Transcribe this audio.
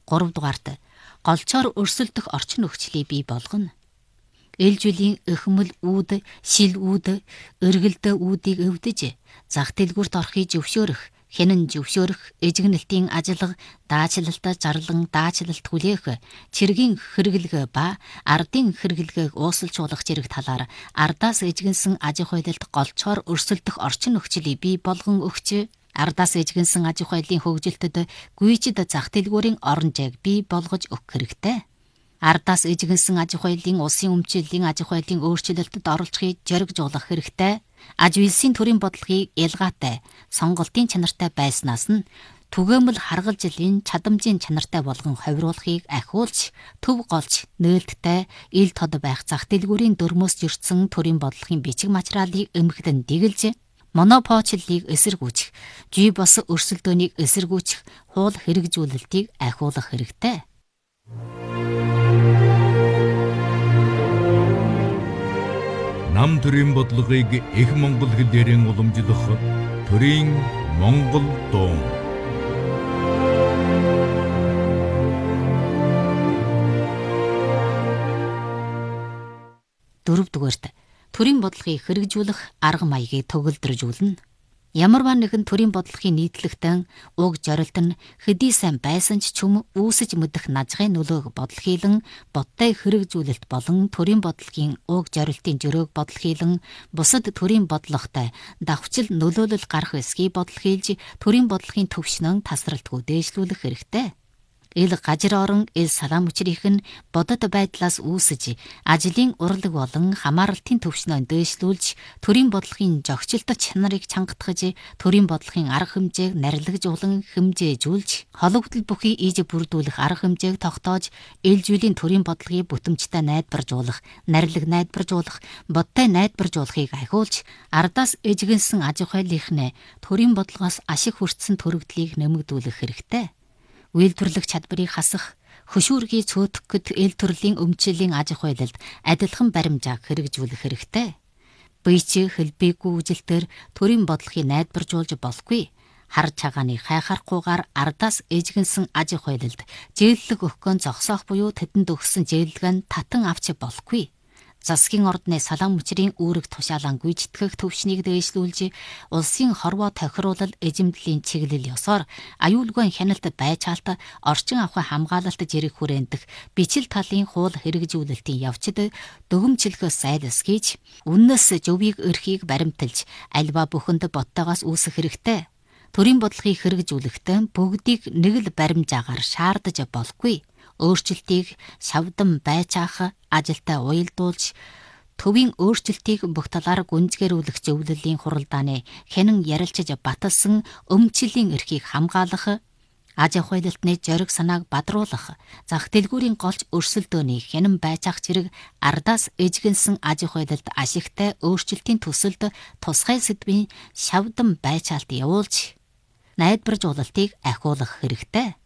3 дугаарт голчоор өрсөлдөх орчин нөхцөлийг бий болгоно. Ээлжүүлийн эхмэл үүд, шил үүд, өргөлдөө үүдийг өвдөж, зах дэлгүүрт орохыг зөвшөөрөх, хянан зөвшөөрөх, эжигнэлтийн ажиллага, даачлалтад зарлан даачлалт хүлээх, цэргийн хэрэглэг ба ардын хэрэглэгийг уусалжуулах зэрэг талаар ардаас эжигнсэн аж ахуй хайлт голчоор өрсөлдөх орчин нөхцөлийг бий болгон өгч, ардаас эжигнсэн аж ахуй хайлын хөгжилтөд гүйцэд зах дэлгүүрийн орон зайг бий болгож өгөх хэрэгтэй. Ардаас эжигнсэн аж ахуй хайлын улсын өмчлөлийн аж ахуй хайлын өөрчлөлтөд оролцохыг зоригжуулах хэрэгтэй. Аж үйлсийн төрийн бодлогыг ялгаатай, сонголтын чанартай байснаас нь түгээмэл харгалзлын чадамжийн чанартай болгон ховируулахыг ахиулж, төв голч, нээлттэй, ил тод байх зах дэлгүүрийн дөрмөөс жирдсэн төрийн бодлогын бичиг материалыг эмхтэн дэгэлж, монополчлыг эсэргүүцэх, жий бос өрсөлдөөнийг эсэргүүцэх хууль хэрэгжүүлэлтийг ахиулах хэрэгтэй. Нам төрийн бодлогыг их монгол хэлээр уламжлах төрийн монгол дуун. Дөрөвдүгээрт төрийн бодлогыг хэрэгжүүлэх арга маягийг төгөлдржүүлнэ. Ямарваа нэгэн төрийн бодлогын нийтлэгтэн уг зорилт нь хэдий сайн байсан ч чүм үүсэж мэдэх назгын нөлөөг бодлохийлан бодтой хэрэгжүүлэлт болон төрийн бодлогын уг зорилтын жөрөөг бодлохийлан бусад төрийн бодлоготой давхцал нөлөөлөл гарах эсхийг бодлохийлж төрийн бодлогын төвшнөн тасралтгүй дээшлүүлэх хэрэгтэй. Ил гажир орон ил салаам хүчрийнх нь бодит байдлаас үүсэж ажлын урлаг болон хамааралтын төвшнөө дээшлүүлж төрийн бодлогын зохицолт чанарыг чангатгаж төрийн бодлогын арга хэмжээг нарлагжуулан хэмжээжүүлж холбогдол бүхий ийж бүрдүүлэх арга хэмжээг тогтоож ээлжүүлийн төрийн бодлогыг бүтэмжтэй найдваржуулах, нарлаг найдваржуулах, бодтой найдваржуулахыг ахиулж ардаас эжигнсэн аж ахуй хайлынхнээ төрийн бодлогоос ашиг хүртсэн төрөгдлийг нэмэгдүүлэх хэрэгтэй. Үйлдвэрлэх чадварыг хасах, хөшүүргийг цөөхөд эл төрлийн өмчлөлийн аж ахуй хайлт адилхан баримжааг хэрэгжүүлэх хэрэгтэй. Бийч хэлбэггүй үжилтээр төрийн бодлогыг найдваржуулж болохгүй. Хар цагааны хайхаархгүйгээр ардаас эжигнсэн аж ахуй хайлт зээллэг өгөхөөн зогсоох буюу тэдэнд өгсөн зээллэг нь татан авч болохгүй. Засгийн ордны салаам хүчрийн үүрэг тушаалан гүйцэтгэх төвшнийг дээшлүүлж, улсын хорвоо тохируулал эзэмдлийн чиглэл ёсоор аюулгүй хяналт байцаалт орчин авах хамгаалалт зэрэг хүрээнтэх бичил талын хууль хэрэгжүүлэлтийн явцад дөгөмчлөхөөс сайлсгийж, үннээс зөвийг өрхийг баримталж, альва бүхэнд боттойгоос үүсэх хэрэгтэй. Төрийн бодлогыг хэрэгжүүлэхдээ бүгдийг нэг л баримжаагаар шаардаж болохгүй. Өөрчлөлтийг шавдан байцаах ажилтай уялдуулж, төвийн өөрчлөлтийг бүх талаар гүнзгийрүүлэх зөвлөлийн хуралдааны хянан ярилцаж баталсан өмчлөлийн эрхийг хамгаалах, аж ахуй хайлтны зориг санааг бадруулах, зах дэлгүүрийн голч өрсөлдөөний хянан байцаах зэрэг ардаас эжигнсэн аж ахуй хайлт ашигтай өөрчлөлтийн төсөлд тусгай сэдвийн шавдан байцаалт явуулж, найдваржуулалтыг ахиулах хэрэгтэй.